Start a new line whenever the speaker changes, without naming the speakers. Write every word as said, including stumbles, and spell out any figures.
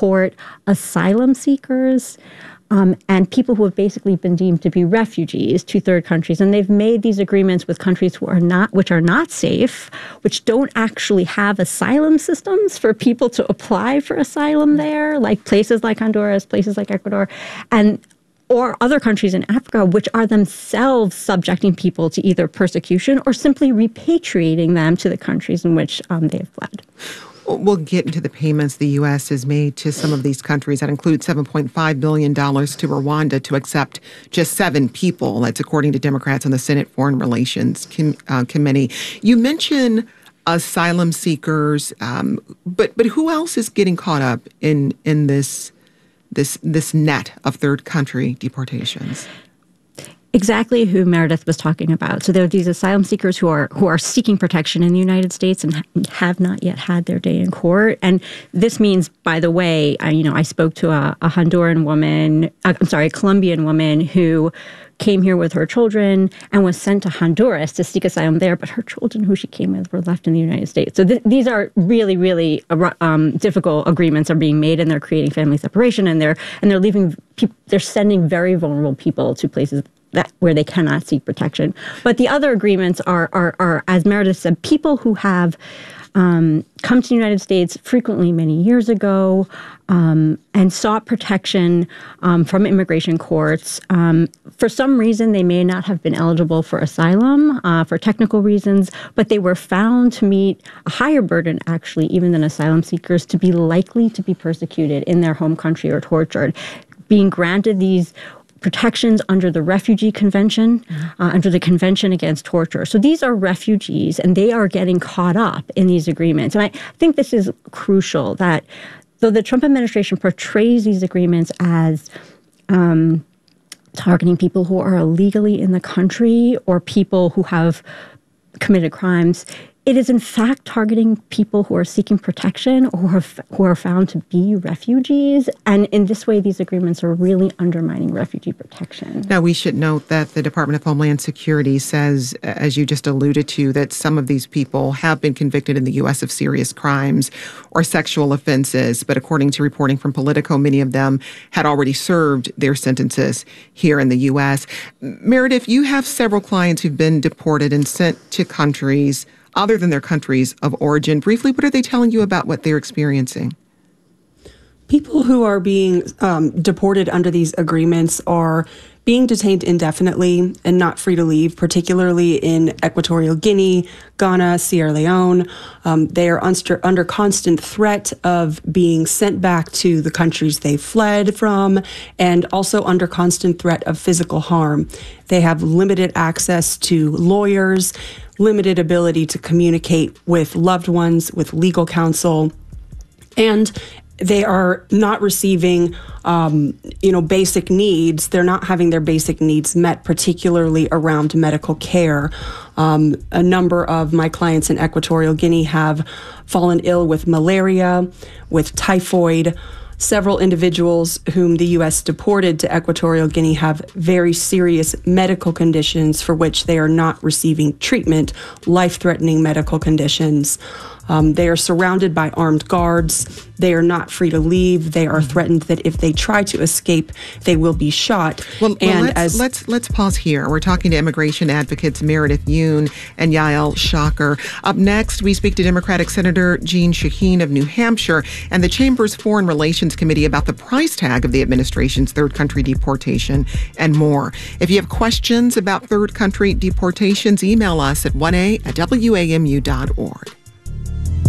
deport asylum seekers Um, and people who have basically been deemed to be refugees to third countries. And they've made these agreements with countries who are not, which are not safe, which don't actually have asylum systems for people to apply for asylum there, like places like Honduras, places like Ecuador, and or other countries in Africa, which are themselves subjecting people to either persecution or simply repatriating them to the countries in which um, they have fled.
We'll get into the payments the U S has made to some of these countries. That includes seven point five billion dollars to Rwanda to accept just seven people. That's according to Democrats on the Senate Foreign Relations Com- uh, Committee. You mentioned asylum seekers, um, but but who else is getting caught up in in this this this net of third country deportations?
Exactly who Meredith was talking about. So there are these asylum seekers who are who are seeking protection in the United States and have not yet had their day in court. And this means, by the way, I, you know, I spoke to a, a Honduran woman, uh, I'm sorry, a Colombian woman who came here with her children and was sent to Honduras to seek asylum there, but her children who she came with were left in the United States. So th- these are really, really um, difficult agreements are being made, and they're creating family separation, and they're and they're leaving people, they're sending very vulnerable people to places that where they cannot seek protection. But the other agreements are, are, are as Meredith said, people who have um, come to the United States frequently many years ago um, and sought protection um, from immigration courts. Um, for some reason, they may not have been eligible for asylum uh, for technical reasons, but they were found to meet a higher burden, actually, even than asylum seekers, to be likely to be persecuted in their home country or tortured. Being granted these protections under the Refugee Convention, uh, under the Convention Against Torture. So these are refugees, and they are getting caught up in these agreements. And I think this is crucial, that though the Trump administration portrays these agreements as um, targeting people who are illegally in the country or people who have committed crimes, it is in fact targeting people who are seeking protection or who are, who are found to be refugees. And in this way, these agreements are really undermining refugee protection.
Now, we should note that the Department of Homeland Security says, as you just alluded to, that some of these people have been convicted in the U S of serious crimes or sexual offenses. But according to reporting from Politico, many of them had already served their sentences here in the U S. Meredith, you have several clients who've been deported and sent to countries other than their countries of origin. Briefly, what are they telling you about what they're experiencing?
People who are being um, deported under these agreements are being detained indefinitely and not free to leave, particularly in Equatorial Guinea, Ghana, Sierra Leone. Um, they are unst- under constant threat of being sent back to the countries they fled from, and also under constant threat of physical harm. They have limited access to lawyers, limited ability to communicate with loved ones, with legal counsel, and they are not receiving, um, you know, basic needs. They're not having their basic needs met, particularly around medical care. Um, a number of my clients in Equatorial Guinea have fallen ill with malaria, with typhoid. Several individuals whom the U S deported to Equatorial Guinea have very serious medical conditions for which they are not receiving treatment, life-threatening medical conditions. Um, they are surrounded by armed guards. They are not free to leave. They are threatened that if they try to escape, they will be shot.
Well,
and
well let's,
as
let's let's pause here. We're talking to immigration advocates Meredith Yoon and Yael Schacher. Up next, we speak to Democratic Senator Jeanne Shaheen of New Hampshire and the Chamber's Foreign Relations Committee about the price tag of the administration's third country deportation and more. If you have questions about third country deportations, email us at one a at W A M U dot org.